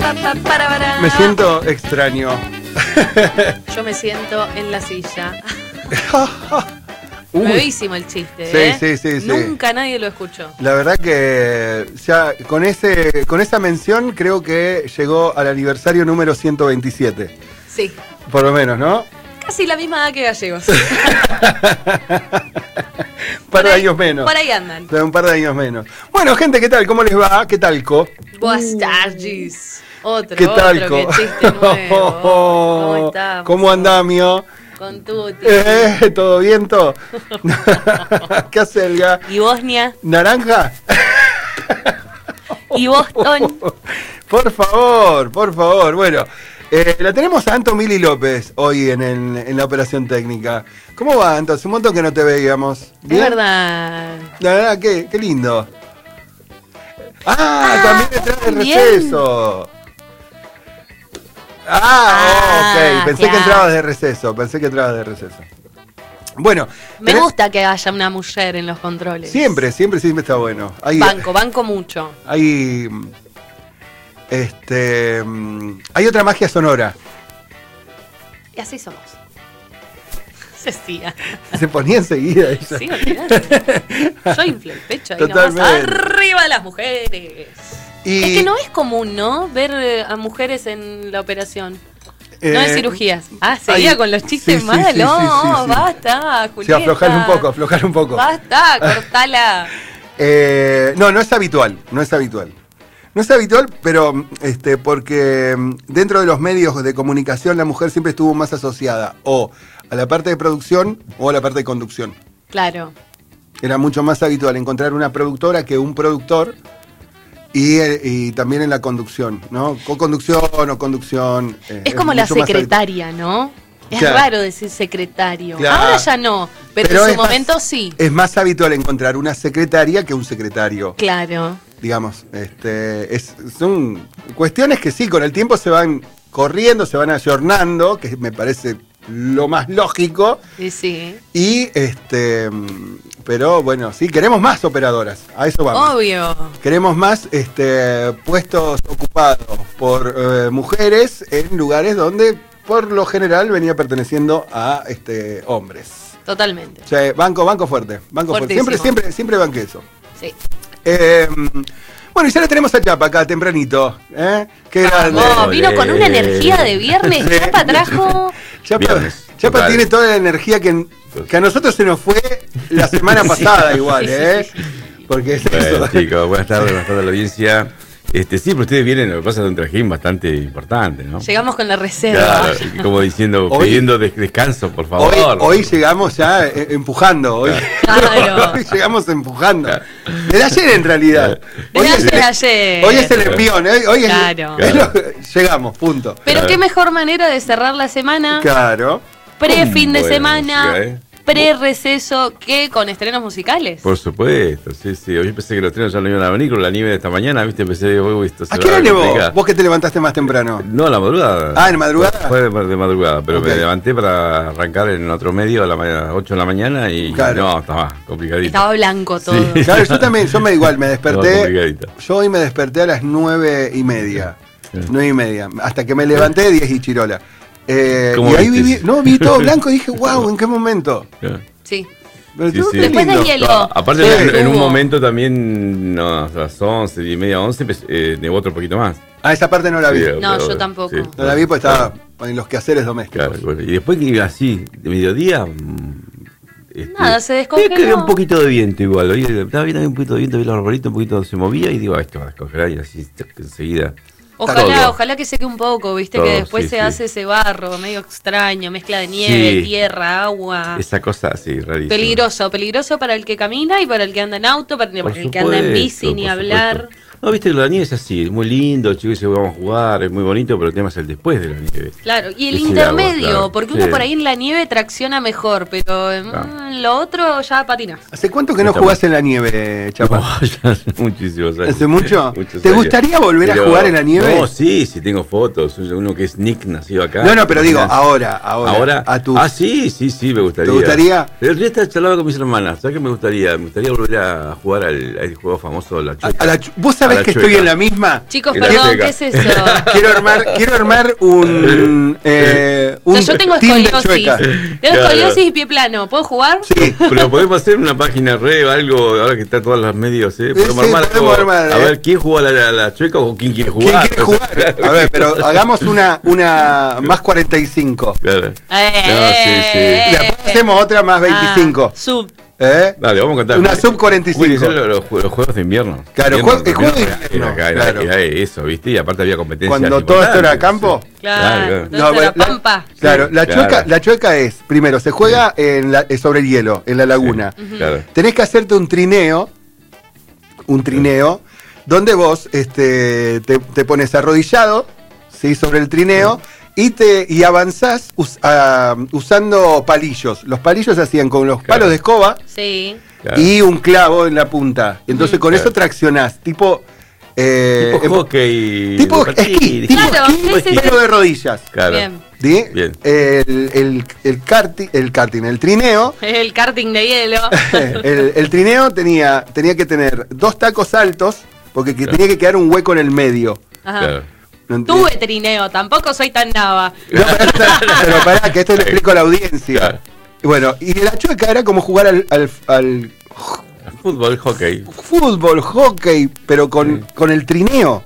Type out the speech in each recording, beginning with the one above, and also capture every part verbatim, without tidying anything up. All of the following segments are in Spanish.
Me siento extraño. Yo me siento en la silla. Uy. Nuevísimo el chiste, Sí, ¿eh? sí, sí, sí. Nunca nadie lo escuchó. La verdad que ya con ese con esa mención creo que llegó al aniversario número ciento veintisiete. Sí. Por lo menos, ¿no? Casi la misma edad que Gallegos. Un par de años menos. Por ahí andan. Un par de años menos. Bueno, gente, ¿qué tal? ¿Cómo les va? ¿Qué tal, Co? Buenas tardes. Otro, ¿Qué tal, otro, Co? qué chiste nuevo. ¿Cómo estamos? ¿Cómo andamio? Con Tuti. Eh, ¿Todo viento? ¿Qué hace el ga? ¿Y Bosnia? ¿Naranja? ¿Y Boston? Por favor, por favor. Bueno, eh, la tenemos a Anto Mili López hoy en, el, en la operación técnica. ¿Cómo va, Anto? Hace un montón que no te veíamos. ¿Bien? Es verdad. La verdad, qué, qué lindo. Ah, Ah, también detrás del bien. receso. Ah, Ah, ok. Pensé claro. que entrabas de receso. Pensé que entrabas de receso. Bueno. Me tenés- gusta que haya una mujer en los controles. Siempre, siempre, siempre está bueno. Hay, Banco, banco mucho. hay, este, hay otra magia sonora. Y así somos. Se siga. Se ponía enseguida ella. Sí, olvidate. Yo inflé el pecho ahí nomás. Totalmente. ¡Arriba las mujeres! Y, Es que no es común, ¿no? Ver eh, a mujeres en la operación. eh, No en cirugías. Ah, seguía ay, con los chistes sí, sí, malos. sí, sí, sí, sí. Basta, Sí, Julieta. aflojar un poco, aflojar un poco. Basta, cortala. Eh, no, no es habitual, no es habitual. No es habitual, pero este, porque mm, dentro de los medios de comunicación la mujer siempre estuvo más asociada o a la parte de producción o a la parte de conducción. Claro. Era mucho más habitual encontrar una productora que un productor y, eh, y también en la conducción, ¿no? Co-conducción o conducción. eh, Es como la mucho más secretaria, ¿no? Es Claro. raro decir secretario. Claro. Ahora ya no, pero, Pero en su es más- momento sí. Es más habitual encontrar una secretaria que un secretario. Claro. Digamos, este, es, son cuestiones que sí, con el tiempo se van corriendo, se van ayornando, que me parece lo más lógico. Sí, sí. Y este, pero bueno, sí, queremos más operadoras, a eso vamos. Obvio. Queremos más este, puestos ocupados por eh, mujeres en lugares donde por lo general venía perteneciendo a este, hombres. Totalmente. O sea, banco, banco fuerte, banco fuerte. Siempre, Fuertísimo. siempre, siempre banqué eso. Sí. Eh, bueno, y ya la tenemos a Chapa acá tempranito. ¿eh? Qué grande. Oh, vino con una energía de viernes. Sí. Chapa trajo. Chapa, Viernes, Chapa total. tiene toda la energía que, que a nosotros se nos fue la semana pasada igual, ¿eh? Porque es Bueno, eso. chicos, buenas tardes, buenas tardes a la audiencia. Este, sí, pero ustedes vienen, lo que pasa es un trajín bastante importante, ¿no? Llegamos con la reserva. Claro, como diciendo, Hoy- pidiendo des- descanso, por favor. Hoy, hoy llegamos ya eh, empujando. Hoy, Claro. hoy llegamos empujando. Desde ayer en realidad. Desde Hoy es- ayer, ayer. Hoy es el envión, ¿eh? Hoy es- Claro. es lo- llegamos, punto. Pero qué mejor manera de cerrar la semana, Claro. pre-fin de Buena semana, música, ¿eh? pre-receso, que con estrenos musicales. Por supuesto, sí, sí. Hoy pensé que los trenes ya no iban a venir con la nieve de esta mañana, ¿viste? Pensé, uy, esto se ¿A va qué hora nevó? complicar. Vos que te levantaste más temprano. No, a la madrugada. Ah, ¿en madrugada? Fue de, de madrugada, pero Ok. me levanté para arrancar en otro medio a las ocho de la mañana y Claro. no, estaba complicadito. Estaba blanco todo. Sí. Claro, yo también, yo me igual, me Estaba desperté. complicadito. Yo hoy me desperté a las nueve y media. Sí. Nueve y media. Hasta que me levanté, diez y chirola. Eh, ¿Cómo y ahí viste? vi, no, vi todo blanco y dije, wow, ¿en qué momento? Claro. Sí. Pero Sí, estuvo sí. re Después lindo. del hielo. No, aparte, Sí. en, en un Hubo. momento también, no, a las once, diez y media, once, empe- eh, nevó otro poquito más. Ah, esa parte no la vi. Sí, No, pero- yo tampoco. No la vi porque estaba en los quehaceres domésticos. Claro, bueno, y después que iba así, de mediodía. mm, este, Nada, se vi descongeló. que había un poquito de viento igual. Oye, estaba viendo un poquito de viento, vi los arbolitos, un poquito se movía y digo, "Ah, esto va a descongelar", y así enseguida. Ojalá, Todo. ojalá que seque un poco, viste Todo, que después sí, se sí. hace ese barro medio extraño, mezcla de nieve, Sí. tierra, agua. Esa cosa así, rarísima. Peligroso, peligroso para el que camina y para el que anda en auto, para Por el que anda en bici, supuesto, ni por hablar. supuesto. No, viste que la nieve es así, es muy lindo, chicos, dice, vamos a jugar, es muy bonito, pero el tema es el después de la nieve. Claro, y el Es el intermedio, agua, claro. porque uno Sí. por ahí en la nieve tracciona mejor, pero en Claro. lo otro ya patina. ¿Hace cuánto que no Está jugás en la nieve, Chapa? No, ya hace muchísimos años. ¿Hace mucho? Muchos ¿Te años. gustaría volver a Pero- jugar en la nieve? No, sí, sí, tengo fotos. Uno que es Nick, nacido acá. No, no, pero digo, Imaginás. ahora, ahora. ¿Ahora? A tu... Ah, sí, sí, sí, me gustaría. ¿Te gustaría? El día estaba charlando con mis hermanas. ¿Sabes qué me gustaría? Me gustaría volver a jugar al, al juego famoso La a- Chota. a la chu- Vos sabés vez que chueca. estoy en la misma. Chicos, Y la perdón, chueca. ¿qué es eso? Quiero armar, quiero armar un, eh, un No, yo tengo team de escoliosis. chueca. Tengo Claro. escoliosis y pie plano. ¿Puedo jugar? Sí. Pero podemos hacer una página red o algo, ahora que están todos los medios, ¿eh? Podemos Sí, armar podemos algo, armar, a ¿eh? ver quién juega la, la, la chueca o quién quiere ¿Quién jugar. quiere jugar? A ver, pero hagamos una, una más cuarenta y cinco. Claro. Eh, No, sí, sí. eh, Después hacemos otra más veinticinco. Ah, sub. ¿Eh? Dale, vamos a contar. Una sub cuarenta y cinco. Uy, son los, los, los juegos de invierno. Claro, Invierno, jue- el juego de era- invierno, Era, acá, era- claro. era eso, ¿viste? Y aparte había competencias. Cuando todo esto era importantes, campo. sí. Claro. claro. ¿Dónde No, está bueno, la pampa? Claro, la Claro. chueca, la chueca es, primero, se juega en la- eh, sobre el hielo, en la laguna. Sí, claro. Tenés que hacerte un trineo, un trineo, donde vos este, te, te pones arrodillado, ¿sí? Sobre el trineo, y te y avanzás us- ah, usando palillos. Los palillos se hacían con los Claro. palos de escoba Sí. Claro. y un clavo en la punta. Entonces con Claro. eso traccionás, tipo... eh, Tipo em- hockey. tipo de esquí, patines. tipo Claro, esquí, sí, sí, pero sí. de rodillas. Claro. Bien. ¿Sí? Bien. El, el, el, karti- el karting, el trineo, El karting de hielo. el, el trineo tenía, tenía que tener dos tacos altos, porque que Claro. tenía que quedar un hueco en el medio. Ajá. Claro. ¿No ent- Tuve trineo, tampoco soy tan nava. No, pero, pero pará, que esto le explico a la audiencia. Claro. Y bueno, y la chueca era como jugar al, al, al Fútbol, hockey. fútbol, hockey, pero con, con el trineo.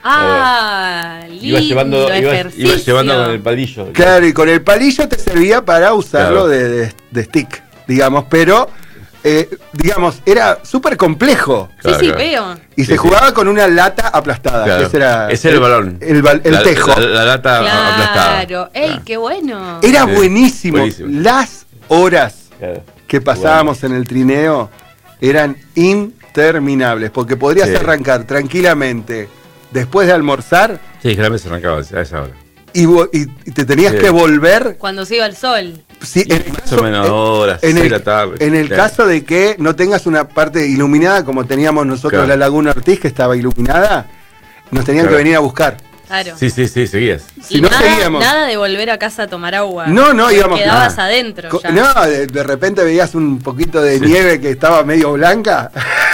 Ah, lindo Ibas llevando, ibas, ejercicio. ibas llevando con el palillo. Claro, y con el palillo te servía para usarlo Claro. de, de- de stick, digamos, pero, eh, digamos, era súper complejo. Sí, Claro, sí, claro. veo. Y Sí, se sí. jugaba con una lata aplastada. Claro. Que ese era, Ese era el balón. El, bal- el La- tejo. La, la lata aplastada. Claro. ¡Ey, Claro. qué bueno! Era Sí. buenísimo. Buenísimo. Las horas Claro. que pasábamos en el trineo eran interminables, porque podrías Sí. arrancar tranquilamente después de almorzar Sí, generalmente se arrancaba a esa hora. y, vo- y- y te tenías Sí. que volver. Cuando se iba el sol. Sí, en el Más caso- o menos en- horas, en seis el, de la tarde. en el Claro. caso de que no tengas una parte iluminada como teníamos nosotros Claro. la Laguna Ortiz, que estaba iluminada, nos tenían Claro. que venir a buscar. Claro. Sí, sí, sí, seguías. Si y no nada, seguíamos. nada de volver a casa a tomar agua. No, no, Te íbamos- Quedabas Ah. adentro. Co- ya. No, de, de repente veías un poquito de Sí. nieve que estaba medio blanca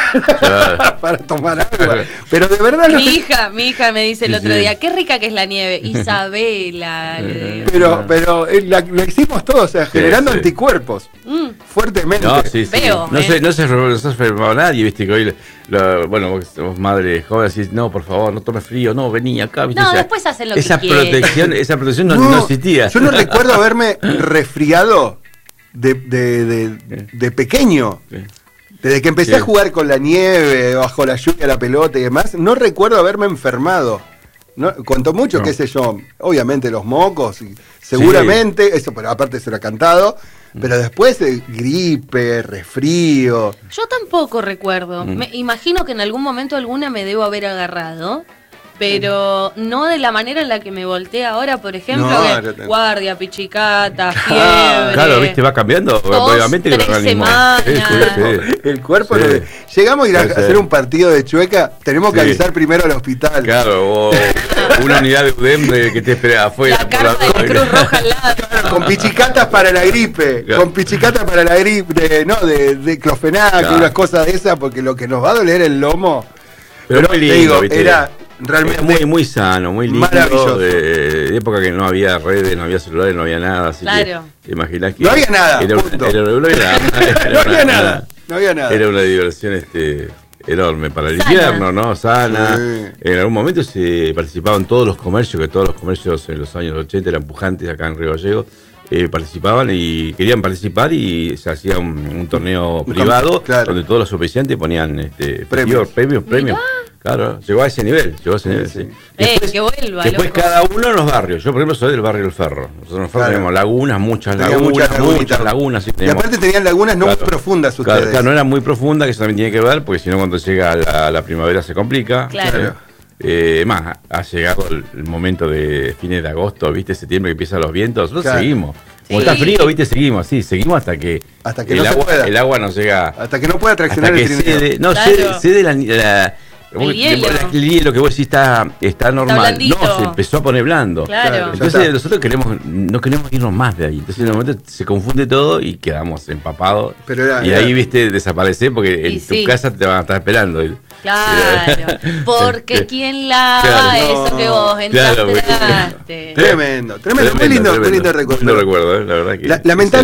Claro. para tomar agua. Pero de verdad no Mi sé- hija, mi hija me dice el Sí, otro sí. día, qué rica que es la nieve. Isabela. le digo. Pero, pero eh, la- lo hicimos todo, o sea, Sí, generando sí. anticuerpos Mm, fuertemente. No, sí, sí. Veo, no, eh. se, no, se, no se enfermaba nadie, viste que hoy, lo- bueno, vos, vos madre joven, decís, no, por favor, no tomes frío, no, vení acá, viste. No, O sea, después hacen lo que esa quieren. protección, esa protección no, no existía. Yo no recuerdo haberme resfriado de, de, de- de pequeño. Sí. Desde que empecé Sí. a jugar con la nieve, bajo la lluvia, la pelota y demás, no recuerdo haberme enfermado. No, cuanto mucho, No. qué sé yo, obviamente los mocos, y seguramente, eso, pero aparte se lo ha cantado, pero después eh, gripe, resfrío. Yo tampoco recuerdo. Mm. Me imagino que en algún momento alguna me debo haber agarrado. Pero no de la manera en la que me volteé ahora, por ejemplo, No, que no te- guardia, pichicata, fiebre. Claro, viste, va cambiando, tos, obviamente que el tres organismo. semanas. Sí, sí, sí. El cuerpo, Sí. lo- llegamos a ir a Sí, sí. hacer un partido de chueca, tenemos que Sí. avisar primero al hospital. Claro, o una unidad de U D E M de- que te espera afuera. La por carta de la duda. Cruz Roja al lado. Con pichicatas para la gripe, Claro. con pichicatas para la gripe, de, no, de, de clofenac y Claro. unas cosas de esas, porque lo que nos va a doler el lomo, Pero, pero muy te lindo, digo, viste. era realmente Era muy, muy sano, muy lindo. maravilloso. De, de época que no había redes, no había celulares, no había nada. Así Claro. que te imaginás que. No había nada, Era, punto. era- no había nada. Era no había una- nada, no había nada. Era una diversión este, enorme para el Sana. invierno, ¿no? Sana. Sí. En algún momento se participaban todos los comercios, que todos los comercios en los años ochenta eran pujantes acá en Río Gallegos. Eh, participaban y querían participar y se hacía un, un torneo Un privado campe- claro. donde todos los oficiantes ponían este, Premios. premios, premios. Claro, llegó a ese nivel, llegó a ese nivel, sí. sí. Eh, Después- que vuelva, Después loco. cada uno en los barrios. Yo, por ejemplo, soy del barrio del Ferro. Nosotros en el Ferro Claro. tenemos lagunas, muchas Tenía lagunas, muchas muchas, lagunitas. lagunas. sí, Y tenemos. aparte tenían lagunas no Claro. muy profundas Claro, ustedes. claro, no era muy profunda, que eso también tiene que ver, porque si no cuando llega la, la primavera se complica. Claro. Eh, más, ha llegado el, el momento de fines de agosto, ¿viste? Septiembre que empiezan los vientos. Nosotros Claro. seguimos. Como Sí. está frío, ¿viste? Seguimos, sí, seguimos hasta que, Hasta que el, no se agua, pueda. el agua nos llega. Hasta que no pueda Hasta traccionar que el trineo. cede, no, Claro. cede, cede la, la- El hielo. la- el hielo que vos decís está, está normal. blandito. No, se empezó a poner blando. Claro. Claro. Ya Entonces está. nosotros queremos, no queremos irnos más de ahí. Entonces en un momento se confunde todo y quedamos empapados. Pero era- y era- ahí, viste, desaparecer porque Y en sí. tu casa te van a estar esperando. Y Claro, porque quien lava Claro, eso no, que vos entraste, claro, lavaste. Tremendo, tremendo, muy lindo, tremendo, muy lindo recuerdo. Lindo recuerdo, eh, la verdad que. La- lamentablemente